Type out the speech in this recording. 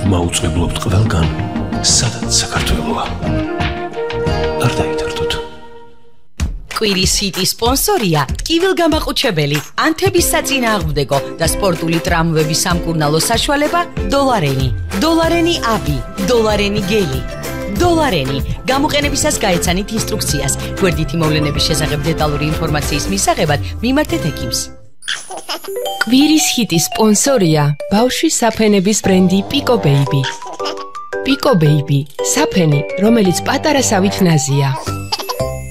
მაუწყებლობთ ყველგან, სადაც საქართველოა. არ დაითართოთ. კვირის ჰიტის სპონსორია ტკივილგამაყუჩებელი, ანთების საწინააღმდეგო და სპორტული ტრამვების სამკურნალო საშუალება დოლარენი. დოლარენი აბი, დოლარენი გელი. დოლარენი. გამოყენებისას გაეცანით ინსტრუქციას. გვერდითი მოვლენების შესახებ დეტალური ინფორმაციის მისაღებად მიმართეთ ექიმს. კვირის ჰიტის სპონსორია ბავშვის საფენების ბრენდი Pico Baby. Pico Baby, საფენი, რომელიც პატარა სავით ნაზია.